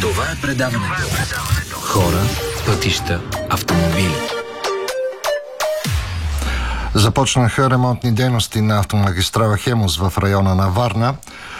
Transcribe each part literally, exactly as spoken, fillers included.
Това е предаването. Хора, пътища, автомобили. Започнаха ремонтни дейности на автомагистрала Хемус в района на Варна.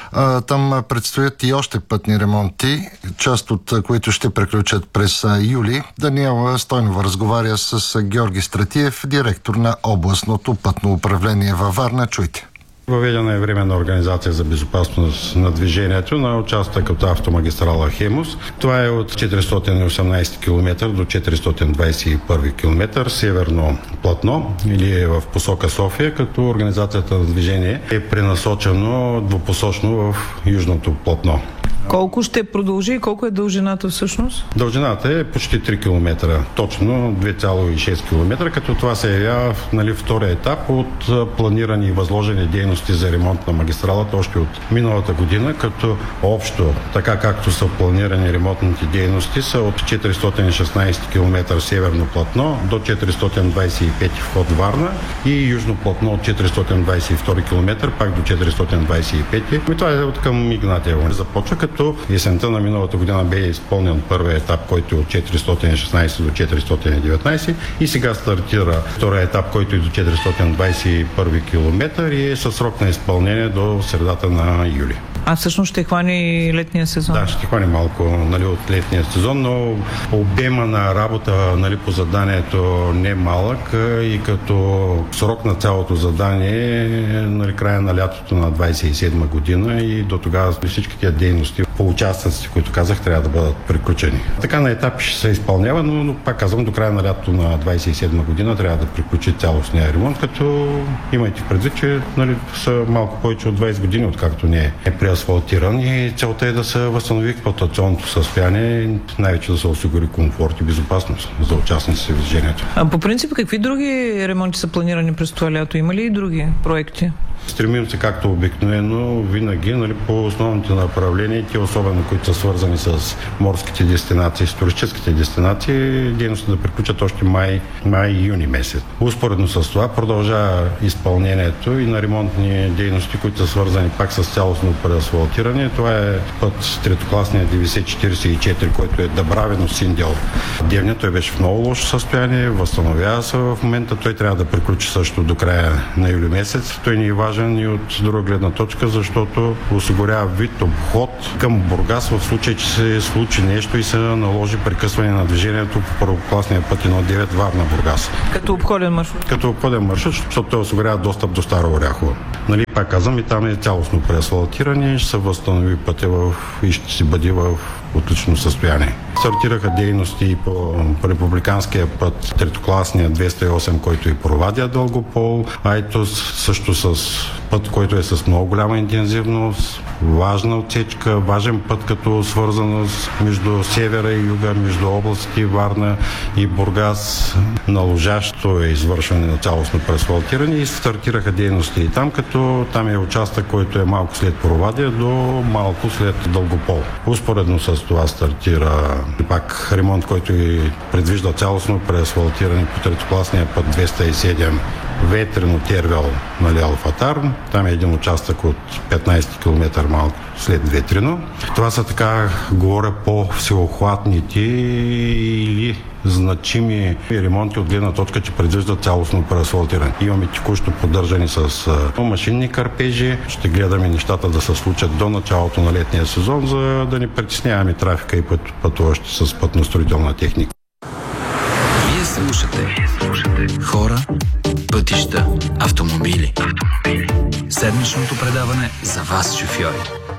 Там предстоят и още пътни ремонти, част от които ще приключат през юли. Даниела Стойнова разговаря с Георги Стратиев, директор на областното пътно управление във Варна. Чуйте. Въведена е временна организация за безопасност на движението на участък от автомагистрала Хемус. Това е от четиристотин и осемнадесети километър до четиристотин двадесет и първи километър северно платно или е в посока София, като организацията на движение е пренасочено двупосочно в южното платно. Колко ще продължи и колко е дължината всъщност? Дължината е почти три километра, точно две цяло и шест километра, като това се явява, нали, втория етап от планирани и възложени дейности за ремонт на магистралата още от миналата година, като общо, така както са планирани ремонтните дейности, са от четиристотин и шестнадесети километър северно платно до четиристотин двадесет и пети вход Варна и южно платно от четиристотин двадесет и втори километър пак до четиристотин двадесет и пети. И това е от към Игнатиево. Започва като есента на миналата година бе изпълнен първият етап, който е от четиристотин и шестнадесети до четиристотин и деветнадесети и сега стартира втория етап, който е до четиристотин двадесет и първи километър и е със срок на изпълнение до средата на юли. А всъщност ще хвани летния сезон? Да, ще хвани малко, нали, от летния сезон, но обема на работа, нали, по заданието не е малък и като срок на цялото задание, нали, края на лятото на двадесет и седма година и до тогава всички тези дейности по участъците, които казах, трябва да бъдат приключени. Така на етапи ще се изпълнява, но, но пак казвам, до края на лятото на двадесет и седма година трябва да приключи цялостния ремонт, като имайте предвид, че, нали, са малко повече от двадесет години, откакто не е преасфалтиран и целта е да се възстанови експлоатационното състояние, най-вече да се осигури комфорт и безопасност за участниците в движението. А по принцип, какви други ремонти са планирани през това лято? Има ли и други проекти? Стремим се, както обикновено, винаги, нали, по основните направления, те особено, които са свързани с морските дестинации, с туристическите дестинации, дейности да приключат още май, май и юни месец. Успоредно с това продължава изпълнението и на ремонтни дейности, които са свързани пак с цялостно преасфалтиране. Това е път третокласния деветдесет четиридесет и четири, който е Дъбравино Синдел. Девня, той беше в много лошо състояние, възстановява се в момента. Той трябва да приключи също до края на юли месец. Той ни е важен и от друга гледна точка, защото осигурява вид обход към Бургас в случай, че се случи нещо и се наложи прекъсване на движението по първокласния път едно девет Варна-Бургас. Като обходен маршрут? Като обходен маршрут, защото той осигурява достъп до Старо Оряхово. Нали, пак казвам, и там е цялостно преасфалтиране, ще се възстанови пътя в, и ще си бъде в отлично състояние. Стартираха дейности и по републиканския път, третокласния двеста и осем, който и Провадия Дългопол, Айтос, също с път, който е с много голяма интензивност, важна отсечка, важен път, като свързаност между севера и юга, между областите Варна и Бургас. Наложащо е извършване на цялостно преасфалтиране и стартираха дейности и там, като там е участък, който е малко след Провадия до малко след Дългопол. Успоредно с това стартира и пак ремонт, който и предвижда цялостно преасфалтиране по третокласния път двеста и седем Ветрино Тервел на Алфатар. Там е един участък от петнадесет километра малко след Ветрино. Това са, така говоря, по всеохватните или значими ремонти от гледна точка, че предвиждат цялостно преасфалтиране. Имаме текущо поддържане с машинни кърпежи. Ще гледаме нещата да се случат до началото на летния сезон, за да не притесняваме трафика и път, пътуващи с пътно-строителна техника. Вие слушате Хора, пътища, автомобили. Седмичното предаване за вас, шофьори.